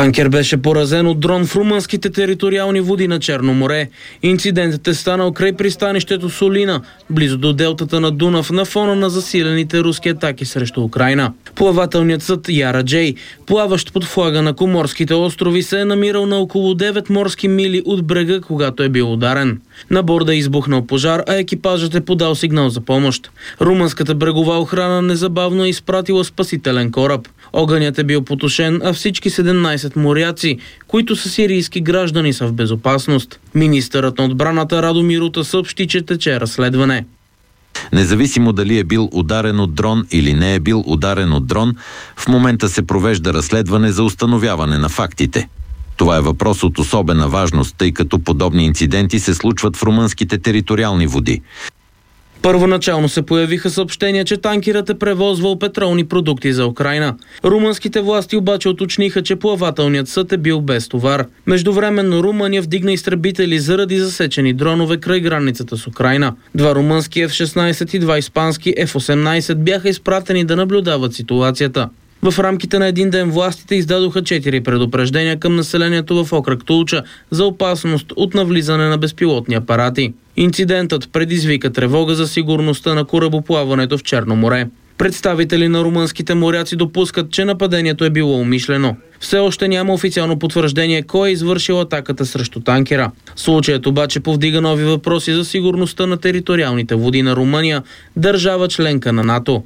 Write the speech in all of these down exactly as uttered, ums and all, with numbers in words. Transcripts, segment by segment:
Танкер беше поразен от дрон в румънските териториални води на Черно море. Инцидентът е станал край пристанището Солина, близо до делтата на Дунав, на фона на засилените руски атаки срещу Украйна. Плавателният съд Яра Джей, плаващ под флага на Коморските острови, се е намирал на около девет морски мили от брега, когато е бил ударен. На борда е избухнал пожар, а екипажът е подал сигнал за помощ. Румънската брегова охрана незабавно е изпратила спасителен кораб. Огънят е бил потушен, а всички седемнайсет моряци, които са сирийски граждани, са в безопасност. Министърът на отбраната Радомир Рута съобщи, че тече разследване. Независимо дали е бил ударен от дрон или не е бил ударен от дрон, в момента се провежда разследване за установяване на фактите. Това е въпрос от особена важност, тъй като подобни инциденти се случват в румънските териториални води. Първоначално се появиха съобщения, че танкерът е превозвал петролни продукти за Украйна. Румънските власти обаче уточниха, че плавателният съд е бил без товар. Междувременно Румъния вдигна изтребители заради засечени дронове край границата с Украйна. Два румънски Еф шестнайсет и два испански Еф осемнайсет бяха изпратени да наблюдават ситуацията. В рамките на един ден властите издадоха четири предупреждения към населението в окръг Тулча за опасност от навлизане на безпилотни апарати. Инцидентът предизвика тревога за сигурността на корабоплаването в Черно море. Представители на румънските моряци допускат, че нападението е било умишлено. Все още няма официално потвърждение кой е извършил атаката срещу танкера. Случаят обаче повдига нови въпроси за сигурността на териториалните води на Румъния, държава членка на НАТО.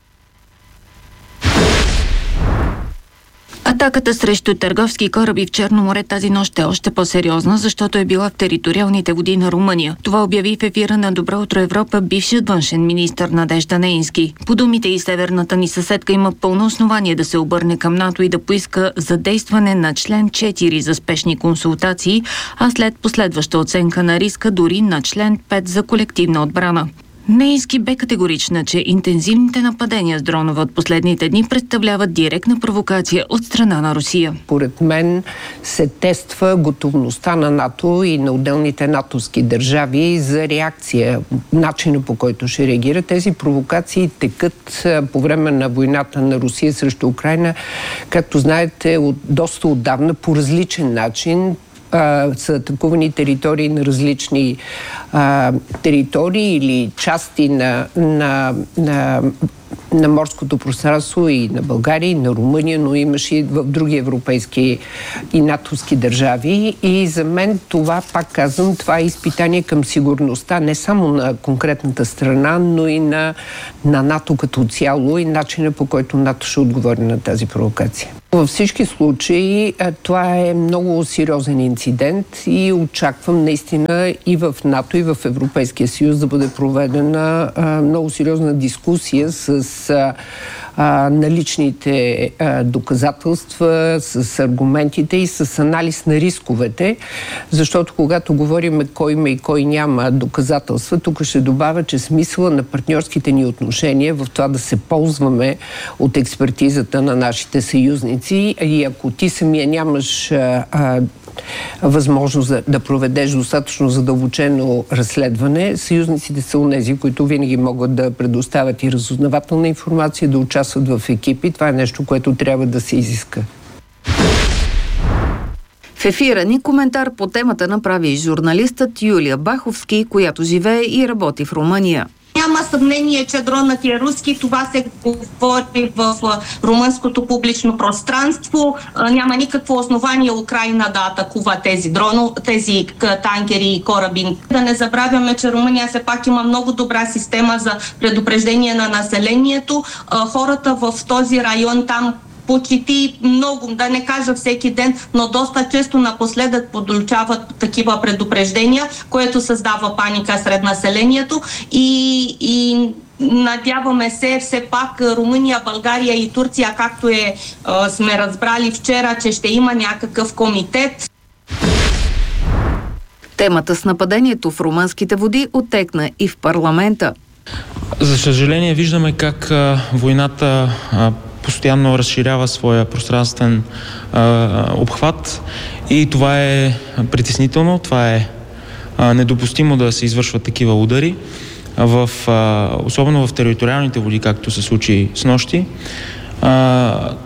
Атаката срещу търговски кораби в Черно море тази нощ е още по-сериозна, защото е била в териториалните води на Румъния. Това обяви в ефира на Добро утро Европа бившият външен министър Надежда Неински. По думите и северната ни съседка има пълно основание да се обърне към НАТО и да поиска задействане на член четири за спешни консултации, а след последваща оценка на риска дори на член пет за колективна отбрана. Неински бе категорична, че интензивните нападения с дронове от последните дни представляват директна провокация от страна на Русия. Поред мен се тества готовността на НАТО и на отделните натовски държави за реакция, начина по който ще реагира. Тези провокации текат по време на войната на Русия срещу Украйна, както знаете, от доста отдавна по различен начин. Са атакувани територии на различни а, територии или части на, на, на, на морското пространство и на България, и на Румъния, но имаше и в други европейски и натовски държави. И за мен това, пак казвам, това е изпитание към сигурността не само на конкретната страна, но и на, на НАТО като цяло и начина, по който НАТО ще отговори на тази провокация. Във всички случаи това е много сериозен инцидент и очаквам наистина и в НАТО, и в Европейския съюз да бъде проведена много сериозна дискусия с наличните доказателства, с аргументите и с анализ на рисковете, защото когато говорим кой има и кой няма доказателства, тук ще добавя, че смисъла на партньорските ни отношения в това да се ползваме от експертизата на нашите съюзници и ако ти самия нямаш а, а, възможност да, да проведеш достатъчно задълбочено разследване, съюзниците са онези, които винаги могат да предоставят и разузнавателна информация, да участват в екипи. Това е нещо, което трябва да се изиска. В ефира ни коментар по темата направи и журналистът Юлия Баховски, която живее и работи в Румъния. Няма съмнение, че дронът е руски. Това се говори в румънското публично пространство. Няма никакво основание Украйна да атакува тези дрони, тези танкери и кораби. Да не забравяме, че Румъния все пак има много добра система за предупреждение на населението. Хората в този район там почти много, да не кажа всеки ден, но доста често напоследък получават такива предупреждения, което създава паника сред населението и, и надяваме се все пак Румъния, България и Турция, както е, сме разбрали вчера, че ще има някакъв комитет. Темата с нападението в румънските води оттекна и в парламента. За съжаление виждаме как а, войната а, постоянно разширява своя пространствен а, обхват и това е притеснително, това е а, недопустимо да се извършват такива удари, в, а, особено в териториалните води, както се случи снощи. А,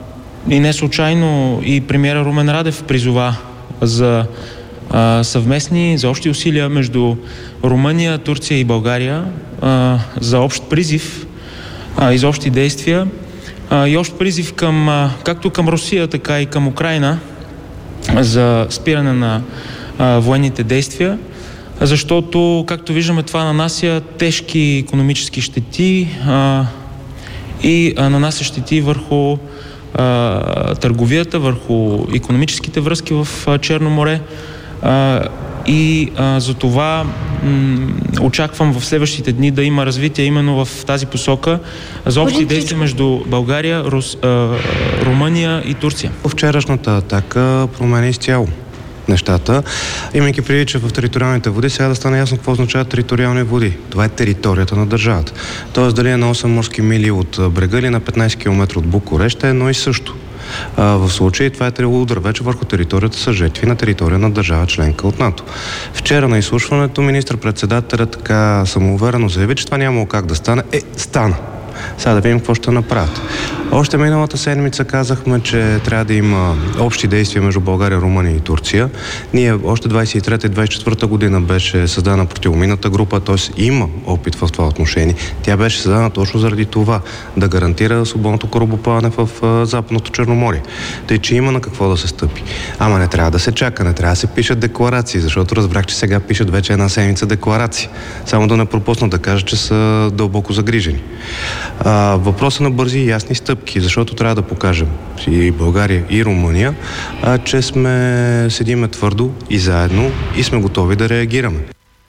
и не случайно и премиера Румен Радев призова за а, съвместни, за общи усилия между Румъния, Турция и България, а, за общ призив а, и за общи действия а, и общ призив към, а, както към Русия, така и към Украйна за спиране на а, военните действия, защото, както виждаме, това нанася тежки икономически щети а, и а, нанася щети върху а, търговията, върху икономическите връзки в а, Черно море. А, и а, за това м- очаквам в следващите дни да има развитие именно в тази посока за общи действия между България, Рус, а, Румъния и Турция. Вчерашната атака промени изцяло нещата, имайки преди, че в териториалните води сега да стане ясно какво означават териториални води. Това е територията на държавата. Тоест дали е на осем морски мили от брега или на петнайсет километра от Букурещ е едно и също. А, в случай това е удар вече върху територията са жертви на територия на държава членка от НАТО. Вчера на изслушването министър-председателят така самоуверено заяви, че това нямало как да стане. Е, стана. Сега да видим какво ще направят. Още миналата седмица казахме, че трябва да има общи действия между България, Румъния и Турция. Ние още двайсет и трета и двайсет и четвърта година беше създана противоминната група, т.е. има опит в това отношение. Тя беше създана точно заради това, да гарантира свободното корабоплаване в Западното Черноморие. Тъй, че има на какво да се стъпи. Ама не трябва да се чака, не трябва да се пишат декларации, защото разбрах, че сега пишат вече една седмица декларации. Само да не пропусна да кажа, че са дълбоко загрижени. А, въпросът на бързи и ясни стъпки, защото трябва да покажем и България, и Румъния, а, че сме седиме твърдо и заедно и сме готови да реагираме.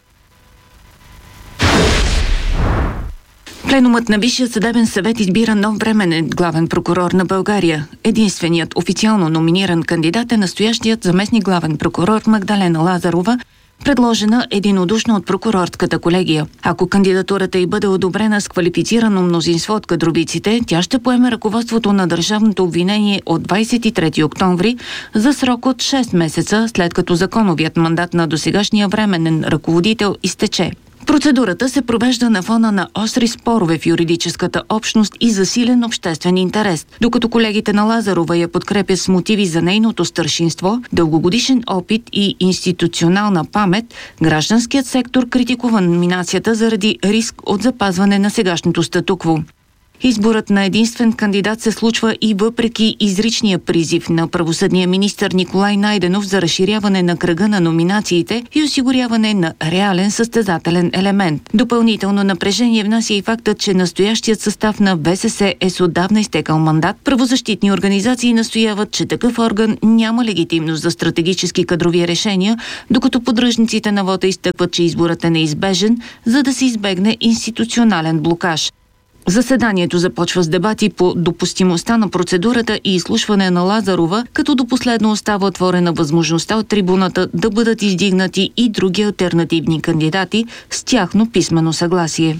Пленумът на Висшия съдебен съвет избира нов временен главен прокурор на България. Единственият официално номиниран кандидат е настоящият заместник главен прокурор Магдалена Лазарова, предложена единодушно от прокурорската колегия. Ако кандидатурата й бъде одобрена с квалифицирано мнозинство от кадровиците, тя ще поеме ръководството на държавното обвинение от двайсет и трети октомври за срок от шест месеца, след като законовият мандат на досегашния временен ръководител изтече. Процедурата се провежда на фона на остри спорове в юридическата общност и засилен обществен интерес. Докато колегите на Лазарова я подкрепят с мотиви за нейното старшинство, дългогодишен опит и институционална памет, гражданският сектор критикува номинацията заради риск от запазване на сегашното статукво. Изборът на единствен кандидат се случва и въпреки изричния призив на правосъдния министър Николай Найденов за разширяване на кръга на номинациите и осигуряване на реален състезателен елемент. Допълнително напрежение внася и фактът, че настоящият състав на ВСС е с отдавна изтекал мандат. Правозащитни организации настояват, че такъв орган няма легитимност за стратегически кадрови решения, докато поддръжниците на вота изтъкват, че изборът е неизбежен, за да се избегне институционален блокаж. Заседанието започва с дебати по допустимостта на процедурата и изслушване на Лазарова, като до последно остава отворена възможността от трибуната да бъдат издигнати и други алтернативни кандидати с тяхно писмено съгласие.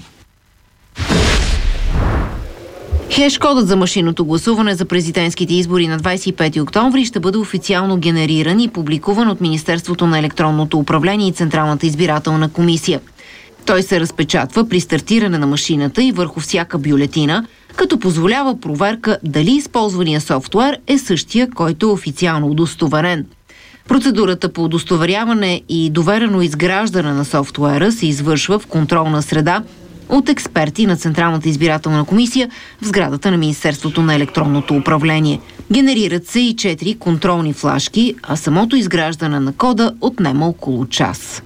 Хеш-кодът за машинното гласуване за президентските избори на двайсет и пети октомври ще бъде официално генериран и публикуван от Министерството на електронното управление и Централната избирателна комисия. Той се разпечатва при стартиране на машината и върху всяка бюлетина, като позволява проверка дали използвания софтуер е същия, който е официално удостоверен. Процедурата по удостоверяване и доверено изграждане на софтуера се извършва в контролна среда от експерти на Централната избирателна комисия в сградата на Министерството на електронното управление. Генерират се и четири контролни флашки, а самото изграждане на кода отнема около час.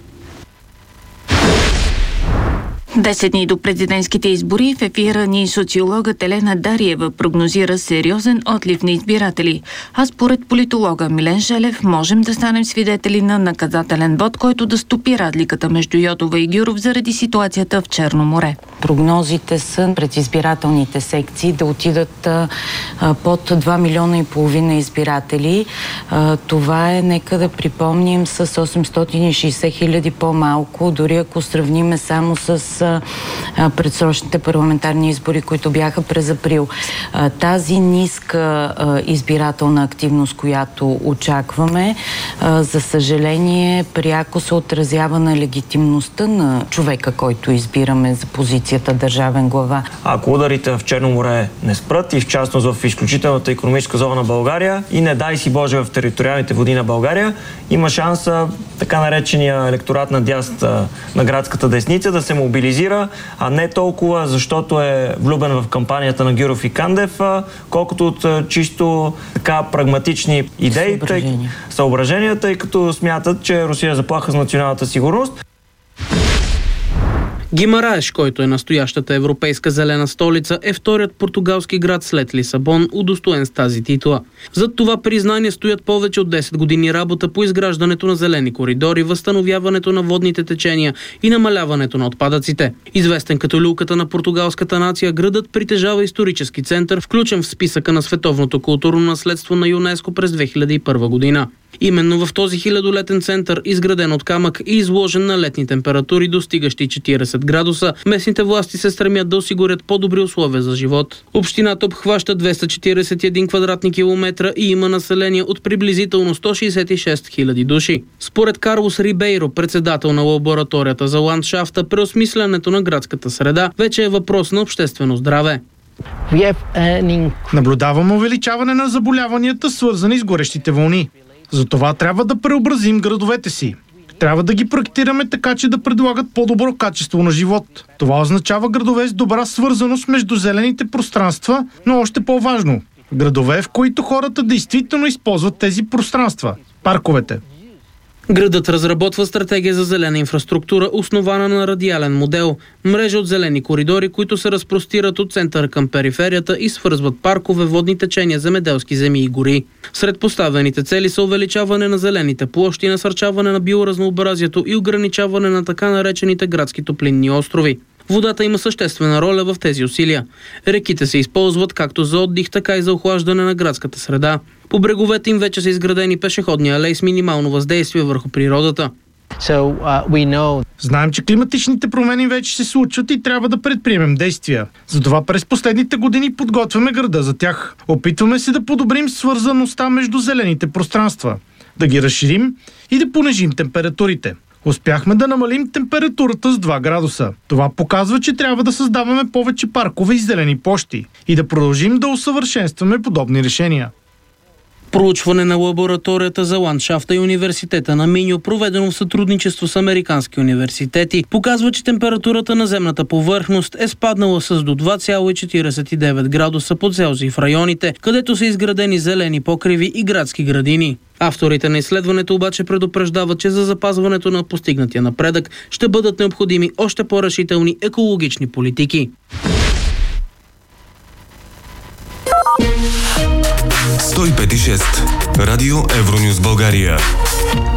Десет дни до президентските избори в ефира ни социологът Елена Дариева прогнозира сериозен отлив на избиратели. А според политолога Милен Желев можем да станем свидетели на наказателен вод, който да стопи разликата между Йотова и Гюров заради ситуацията в Черно море. Прогнозите са пред избирателните секции да отидат а, под два милиона и половина избиратели. А, това е, нека да припомним, с осемстотин и шейсет хиляди по-малко, дори ако сравниме само с а, предсрочните парламентарни избори, които бяха през април. А, тази ниска а, избирателна активност, която очакваме, а, за съжаление, пряко се отразява на легитимността на човека, който избираме за позицията държавен глава. Ако ударите в Черно море не спрат и в частност в изключителната икономическа зона на България и не дай си Боже в териториалните води на България, има шанса така наречения електорат на дясната на градската десница да се мобилизира, а не толкова защото е влюбен в кампанията на Гюров и Кандев, колкото от чисто така прагматични идеи, съображения, тъй, съображения, тъй като смятат, че Русия е заплаха за националната сигурност. Гимараеш, който е настоящата европейска зелена столица, е вторият португалски град след Лисабон, удостоен с тази титла. Зад това признание стоят повече от десет години работа по изграждането на зелени коридори, възстановяването на водните течения и намаляването на отпадъците. Известен като люлката на португалската нация, градът притежава исторически център, включен в списъка на световното културно наследство на ЮНЕСКО през две хиляди и първа година. Именно в този хилядолетен център, изграден от камък и изложен на летни температури, достигащи четиридесет градуса, местните власти се стремят да осигурят по-добри условия за живот. Общината обхваща двеста четиридесет и един квадратни километра и има население от приблизително сто шейсет и шест хиляди души. Според Карлос Рибейро, председател на лабораторията за ландшафта, преосмислянето на градската среда вече е въпрос на обществено здраве. Наблюдаваме увеличаване на заболяванията, свързани с горещите вълни. Затова трябва да преобразим градовете си. Трябва да ги проектираме така, че да предлагат по-добро качество на живот. Това означава градове с добра свързаност между зелените пространства, но още по-важно – градове, в които хората действително използват тези пространства – парковете. Градът разработва стратегия за зелена инфраструктура, основана на радиален модел. Мрежа от зелени коридори, които се разпростират от центъра към периферията и свързват паркове, водни течения, земеделски земи и гори. Сред поставените цели са увеличаване на зелените площи, насърчаване на биоразнообразието и ограничаване на така наречените градски топлинни острови. Водата има съществена роля в тези усилия. Реките се използват както за отдих, така и за охлаждане на градската среда. По бреговете им вече са изградени пешеходни алеи с минимално въздействие върху природата. So, uh, we know... Знаем, че климатичните промени вече се случват и трябва да предприемем действия. Затова през последните години подготвяме града за тях. Опитваме се да подобрим свързаността между зелените пространства, да ги разширим и да понижим температурите. Успяхме да намалим температурата с два градуса. Това показва, че трябва да създаваме повече паркове и зелени площи и да продължим да усъвършенстваме подобни решения. Проучване на лабораторията за ландшафта и университета на Миньо, проведено в сътрудничество с американски университети, показва, че температурата на земната повърхност е спаднала с до два цяло четиридесет и девет градуса по Целзий в районите, където са изградени зелени покриви и градски градини. Авторите на изследването обаче предупреждават, че за запазването на постигнатия напредък ще бъдат необходими още по-решителни екологични политики. сто и пет и шест. Радио Евронюс България.